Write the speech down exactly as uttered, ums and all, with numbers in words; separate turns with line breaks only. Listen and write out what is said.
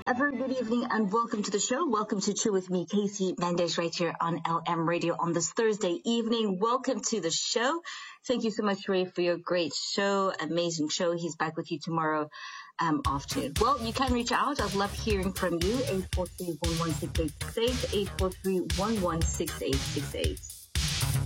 A very good evening and welcome to the show. Welcome to Chill with me, Casey Mendes, right here on L M Radio on this Thursday evening. Welcome to the show. Thank you so much, Ray, for your great show, amazing show. He's back with you tomorrow um, afternoon. Well, you can reach out. I'd love hearing from you. eight four three, one one six eight six eight, eight four three, one one six eight six eight.